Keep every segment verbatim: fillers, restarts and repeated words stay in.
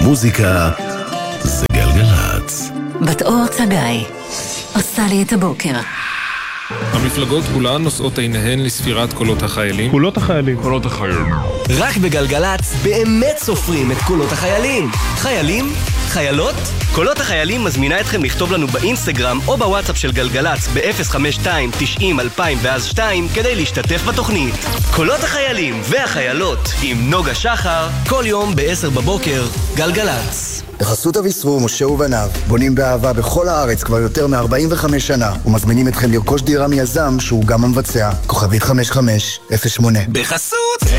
מוזיקה זה גלגלץ. בת אור צגאי עושה לי את הבוקר. המפלגות כולן נושאות עיניהן לספירת קולות החיילים. קולות החיילים. קולות החיילים. רק בגלגלץ באמת סופרים את קולות החיילים. חיילים? חיילות? קולות החיילים מזמינה אתכם לכתוב לנו באינסטגרם או בוואטסאפ של גלגלץ ב-אפס חמש שתיים תשעים אלפיים ואז שתיים כדי להשתתף בתוכנית. קולות החיילים והחיילות עם נוגה שחר, כל יום ב-עשר בבוקר, גלגלץ. בחסות אביסרו, משה ובניו, בונים באהבה בכל הארץ כבר יותר מ-ארבעים וחמש שנה, ומזמינים אתכם לרכוש דירה מיזם שהוא גם המבצע. כוכבית חמש חמש אפס שמונה. בחסות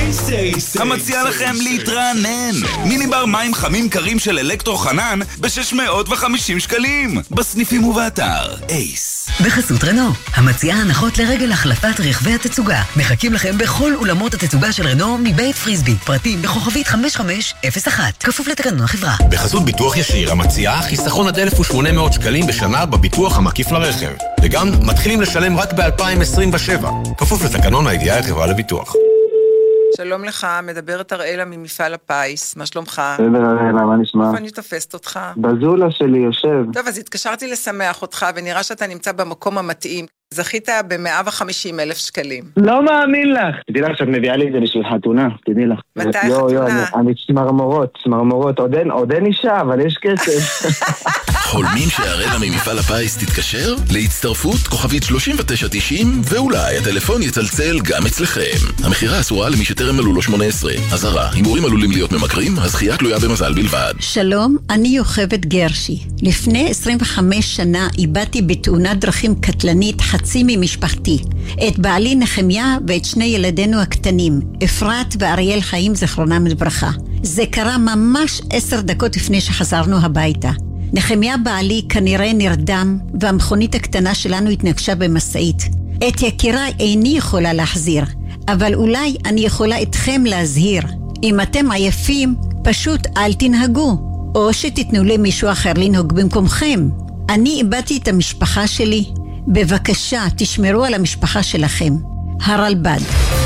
המציע לכם להתרענן, מיני בר מים חמים קרים של אלקטרו חנן ב-שש מאות וחמישים שקלים בסניפים ובאתר אייס. בחסות רנו, המציעה הנחות לרגל החלפת רכבי התצוגה. מחכים לכם בכל אולמות התצוגה של רנו מבית פריסבי. פרטים בכוכבית חמש חמש אפס אחת, כפוף לתקנון החברה. בחסות ביטוח ישיר, המציעה חיסכון עד אלף ושמונה מאות שקלים בשנה בביטוח המקיף לרכב, וגם מתחילים לשלם רק ב-אלפיים עשרים ושבע, כפוף לתקנון הידיעה החברה לביטוח. שלום לך, מדברת אראלה ממפעל הפיס, מה שלומך? בסדר אראלה, מה נשמע? איפה אני תופסת אותך? בזולה שלי יושב. טוב, אז התקשרתי לשמח אותך, ונראה שאתה נמצא במקום המתאים. זכית ב-מאה וחמישים אלף שקלים. לא מאמין לך. תדעי לך שאת מביאה לי את זה בשביל חתונה, תדעי לך. מתי יו, החתונה? יו, אני, אני צמרמורות, צמרמורות. עוד אין, עוד אין אישה, אבל יש כסף. חולמים שהרבע ממפעל הפיס תתקשר? להצטרפות כוכבית שלושים ותשע תשעים, ואולי הטלפון יצלצל גם אצלכם. המחירה אסורה למי שטרם מלאו לו שמונה עשרה. אזהרה, הימורים עלולים להיות ממכרים, הזכייה תלויה במזל בלבד. שלום, אני יוכבד גרשי. לפני עשרים וחמש שנה איבדתי בתאונת דרכים קטלנית חצי ממשפחתי. את בעלי נחמיה ואת שני ילדינו הקטנים, אפרת ואריאל חיים זכרונם לברכה. זה קרה ממש עשר דקות לפני שחזרנו הביתה. נחמיה בעלי כנראה נרדם, והמכונית הקטנה שלנו התנגשה במשאית. את יקירה איני יכולה להחזיר, אבל אולי אני יכולה אתכם להזהיר. אם אתם עייפים, פשוט אל תנהגו, או שתתנו למישהו אחר לנהוג במקומכם. אני איבדתי את המשפחה שלי. בבקשה, תשמרו על המשפחה שלכם. הרלב"ד.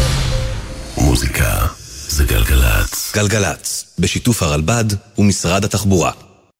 מוזיקה זה גלגלץ. גלגלץ, בשיתוף הרלב"ד ומשרד התחבורה.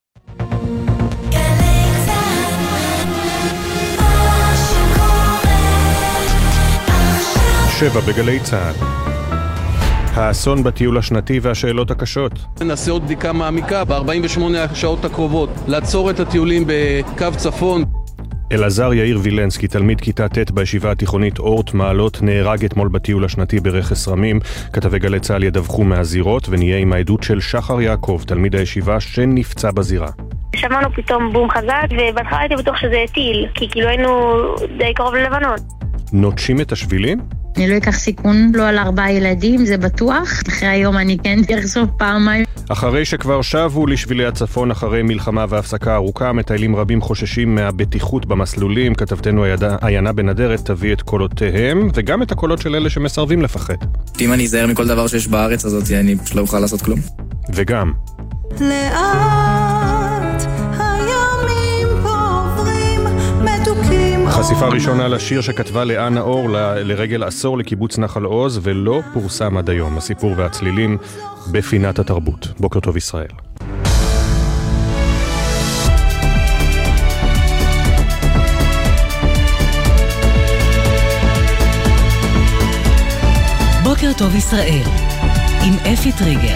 שבע בגלי צה"ל. האסון בטיול השנתי והשאלות הקשות. נעשה עוד בדיקה מעמיקה ב-ארבעים ושמונה השעות הקרובות, לעצור את הטיולים בקו צפון. אלעזר יאיר וילנסקי, תלמיד כיתה ט' בישיבה התיכונית אורט מעלות, נהרג אתמול בטיול השנתי ברכס רמים. כתבי גלי צה"ל ידווחו מהזירות, ונהיה עם העדות של שחר יעקב, תלמיד הישיבה שנפצע בזירה. שמענו פתאום בום חזק, ובהתחלה הייתי בטוח שזה טיל, כי כאילו היינו די קרוב ללבנון. נוטשים את השבילים? אני לא אקח סיכון, לא על ארבעה ילדים, זה בטוח. אחרי היום אני כן אחשוב פעמיים. אחרי שכבר שבו לשבילי הצפון אחרי מלחמה והפסקה ארוכה, מטיילים רבים חוששים מהבטיחות במסלולים. כתבתנו עיינה בנדרת תביא את קולותיהם, וגם את הקולות של אלה שמסרבים לפחד. אם אני אזהר מכל דבר שיש בארץ הזאת, אני פשוט לא אוכל לעשות כלום. וגם לאט הימים פה עוברים מתוקים. חשיפה ראשונה לשיר שכתבה לאנה אור ל- לרגל עשור לקיבוץ נחל עוז, ולא פורסם עד היום. הסיפור והצלילים בפינת התרבות. בוקר טוב ישראל. בוקר טוב ישראל עם אפי טריגר.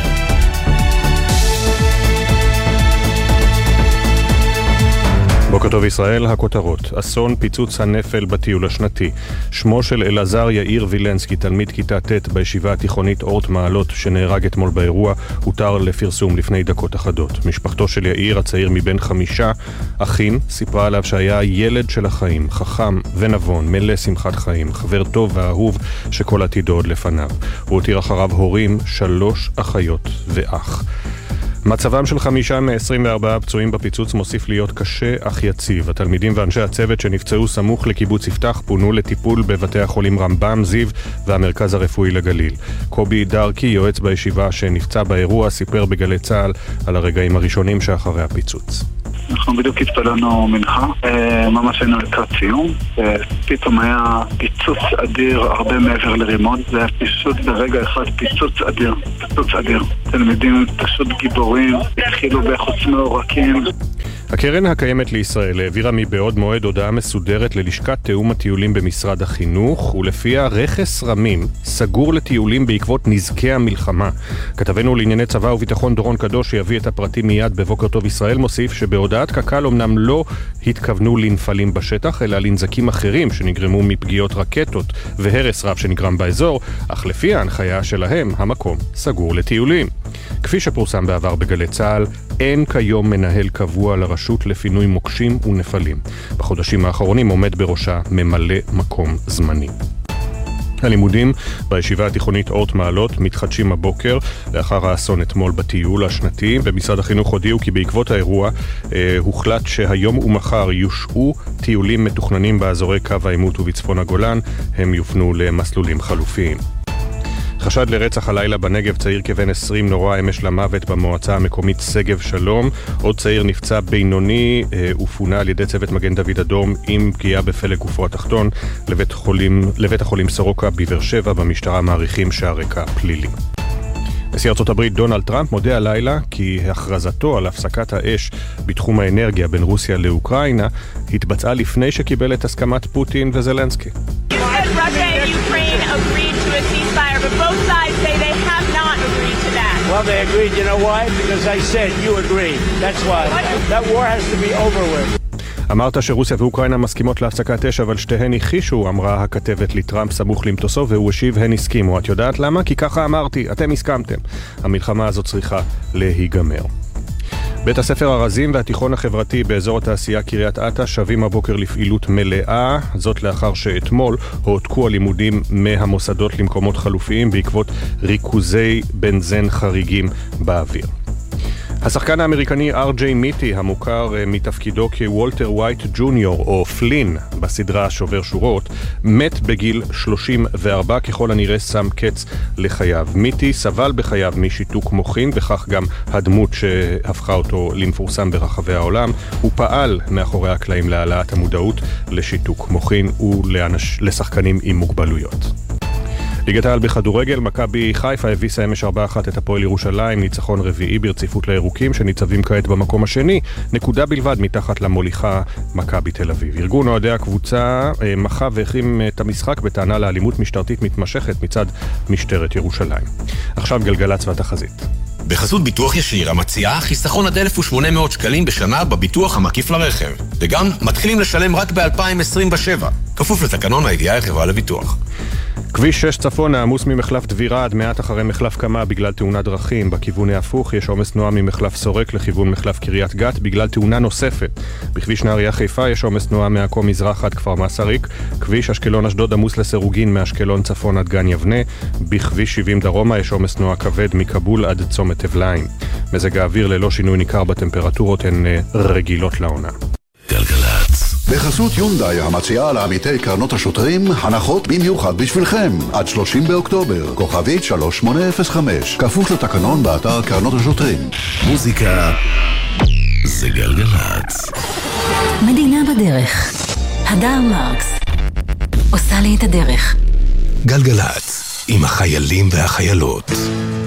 בוקר טוב ישראל, הכותרות. אסון פיצוץ הנפל בטיול השנתי. שמו של אלעזר יאיר וילנסקי, תלמיד כיתה ט' בישיבה התיכונית אורט מעלות, שנהרג אתמול באירוע, הותר לפרסום לפני דקות אחדות. משפחתו של יאיר, הצעיר מבין חמישה אחים, סיפרה עליו שהיה ילד של החיים, חכם ונבון, מלא שמחת חיים, חבר טוב ואהוב שכל עתידו עוד לפניו. הוא הותיר אחריו הורים, שלוש אחיות ואח. מצבם של חמישה מ-עשרים וארבעה פצועים בפיצוץ מוסיף להיות קשה אך יציב. התלמידים ואנשי הצוות שנפצעו סמוך לקיבוץ יפתח פונו לטיפול בבתי החולים רמב"ם, זיו והמרכז הרפואי לגליל. קובי דרקי, יועץ בישיבה שנפצע באירוע, סיפר בגלי צה"ל על הרגעים הראשונים שאחרי הפיצוץ. אנחנו בדיוק התפללנו מנחה, ממש היינו לקראת סיום, פתאום היה פיצוץ אדיר הרבה מעבר לרימון, זה היה פשוט ברגע אחד פיצוץ אדיר. פיצוץ אדיר. תלמידים פשוט גיבורים, התחילו בחוץ מעורקים. הקרן הקיימת לישראל העבירה מבעוד מועד הודעה מסודרת ללשכת תאום הטיולים במשרד החינוך, ולפיה רכס רמים סגור לטיולים בעקבות נזקי המלחמה. כתבנו לענייני צבא וביטחון דורון קדוש, שיביא את הפרטים מיד בבוקר טוב ישראל, מוסיף שבהודעת קק"ל אמנם לא התכוונו לנפלים בשטח, אלא לנזקים אחרים שנגרמו מפגיעות רקטות והרס רב שנגרם באזור, אך לפי ההנחיה שלהם המקום סגור לטיולים. כפי שפורסם בעבר בגלי צה"ל, אין כיום מנהל קבוע לרשות לפינוי מוקשים ונפלים. בחודשים האחרונים עומד בראשה ממלא מקום זמני. הלימודים בישיבה התיכונית אורט מעלות מתחדשים הבוקר לאחר האסון אתמול בטיול השנתי. במשרד החינוך הודיעו כי בעקבות האירוע אה, הוחלט שהיום ומחר יושעו טיולים מתוכננים באזורי קו העימות ובצפון הגולן, הם יופנו למסלולים חלופיים. חשד לרצח הלילה בנגב, צעיר כבן עשרים נורא אמש למוות במועצה המקומית סגב שלום. עוד צעיר נפצע בינוני אה, ופונה על ידי צוות מגן דוד אדום עם פגיעה בפלג גופו התחתון לבית, חולים, לבית החולים סורוקה בבאר שבע. במשטרה מעריכים שהרקע פלילי. נשיא ארצות הברית דונלד טראמפ מודה הלילה כי הכרזתו על הפסקת האש בתחום האנרגיה בין רוסיה לאוקראינה התבצעה לפני שקיבל את הסכמת פוטין וזלנסקי. Russia and Ukraine agreed to a ceasefire, but both sides say they have not agreed to that. Well, they agreed. You know why? Because I said you agreed. That's why. That war has to be over with. אמרת שרוסיה ואוקראינה מסכימות להפסקת אש, אבל שתיהן הכחישו, אמרה הכתבת לטראמפ סמוך למטוסו, והוא השיב, הן הסכימו. את יודעת למה? כי ככה אמרתי, אתם הסכמתם. המלחמה הזאת צריכה להיגמר. בית הספר הרזים והתיכון החברתי באזור התעשייה קריית אתא שבים הבוקר לפעילות מלאה, זאת לאחר שאתמול הועתקו הלימודים מהמוסדות למקומות חלופיים בעקבות ריכוזי בנזן חריגים באוויר. השחקן האמריקני אר ג'יי מיטי, המוכר מתפקידו כוולטר ווייט ג'וניור או פלין בסדרה שובר שורות, מת בגיל שלושים וארבע, ככל הנראה שם קץ לחייו. מיטי סבל בחייו משיתוק מוחין, וכך גם הדמות שהפכה אותו למפורסם ברחבי העולם. הוא פעל מאחורי הקלעים להעלאת המודעות לשיתוק מוחין ולשחקנים עם מוגבלויות. ליגת העל בכדורגל, מכבי חיפה הביסה אמש ארבע אחת את הפועל ירושלים, ניצחון רביעי ברציפות לירוקים שניצבים כעת במקום השני, נקודה בלבד מתחת למוליכה מכבי תל אביב. ארגון אוהדי הקבוצה מחה והחרים את המשחק בטענה לאלימות משטרתית מתמשכת מצד משטרת ירושלים. עכשיו גלגלצ והתחזית. בחסות ביטוח ישיר המציעה חיסכון עד אלף ושמונה מאות שקלים בשנה בביטוח המקיף לרכב, וגם מתחילים לשלם רק ב-אלפיים עשרים ושבע, כפוף לתקנון הידיעה חברה לביטוח. כביש שש צפון העמוס ממחלף דבירה עד מעט אחרי מחלף קמה בגלל תאונת דרכים. בכיוון ההפוך יש עומס תנועה ממחלף סורק לכיוון מחלף קריית גת בגלל תאונה נוספת. בכביש נהריה חיפה יש עומס תנועה מעכו מזרח עד כפר מסריק. כביש אשקלון אשדוד עמוס לסירוגין מאשקלון צפון עד גן יבנה. בכביש שבעים דרומה יש עומס תנועה כבד מקבול עד צומת אבליים. מזג האוויר ללא שינוי ניכר בטמפרטורות הן רגילות לעונה. גלגלצ. בחסות יונדאי המציעה לעמיתי קרנות השוטרים הנחות במיוחד בשבילכם עד שלושים באוקטובר, כוכבית שלוש שמונה אפס חמש, כפוף לתקנון באתר קרנות השוטרים. מוזיקה זה גלגלצ. מדינה בדרך, הדר מרקס עושה לי את הדרך. גלגלצ עם החיילים והחיילות.